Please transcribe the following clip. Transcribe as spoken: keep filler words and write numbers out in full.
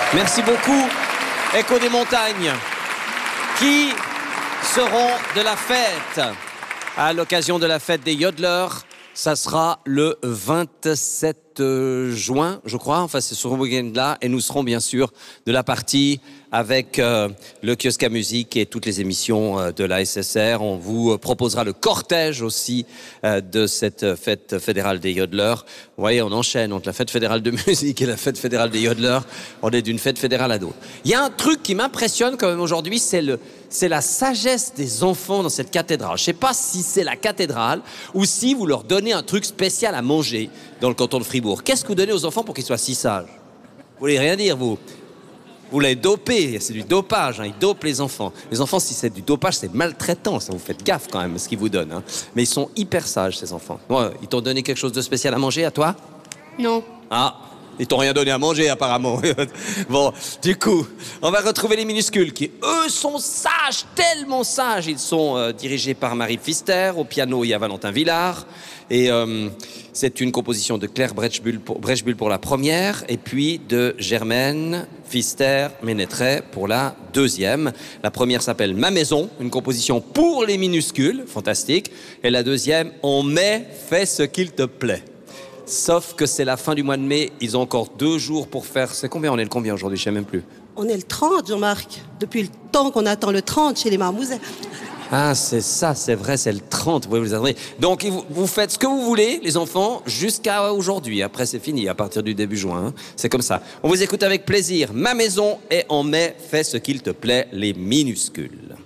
Merci beaucoup, Écho des montagnes, qui seront de la fête à l'occasion de la fête des yodeleurs. Ça sera le vingt-sept juin, je crois. Enfin, c'est sur ce week-end-là. Et nous serons bien sûr de la partie avec euh, le kiosque à musique et toutes les émissions euh, de la S S R. On vous euh, proposera le cortège aussi euh, de cette fête fédérale des yodeleurs. Vous voyez, on enchaîne entre la fête fédérale de musique et la fête fédérale des yodeleurs. On est d'une fête fédérale à l'autre. Il y a un truc qui m'impressionne quand même aujourd'hui, c'est le... c'est la sagesse des enfants dans cette cathédrale. Je ne sais pas si c'est la cathédrale ou si vous leur donnez un truc spécial à manger dans le canton de Fribourg. Qu'est-ce que vous donnez aux enfants pour qu'ils soient si sages? Vous voulez rien dire, vous? Vous les dopez, c'est du dopage, hein. Ils dopent les enfants. Les enfants, si c'est du dopage, c'est maltraitant, ça vous faites gaffe quand même, ce qu'ils vous donnent. Hein. Mais ils sont hyper sages, ces enfants. Ouais, ils t'ont donné quelque chose de spécial à manger, à toi? Non. Ah, ils t'ont rien donné à manger, apparemment. Bon, du coup, on va retrouver les minuscules qui, eux, sont sages, tellement sages. Ils sont euh, dirigés par Marie Pfister. Au piano, il y a Valentin Villard. Et euh, c'est une composition de Claire Brechbull pour, Brechbull pour la première, et puis de Germaine Pfister-Ménétret pour la deuxième. La première s'appelle Ma Maison, une composition pour les minuscules, fantastique. Et la deuxième, En mai, fais ce qu'il te plaît. Sauf que c'est la fin du mois de mai, ils ont encore deux jours pour faire... C'est combien? On est le combien aujourd'hui? Je ne sais même plus. On est le trente, Jean-Marc. Depuis le temps qu'on attend le trente chez les Marmousets. Ah, c'est ça, c'est vrai, c'est le trente. Oui, vous avez... Donc, vous, vous faites ce que vous voulez, les enfants, jusqu'à aujourd'hui. Après, c'est fini, à partir du début juin. Hein. C'est comme ça. On vous écoute avec plaisir. Ma Maison et En mai, fais ce qu'il te plaît, les minuscules.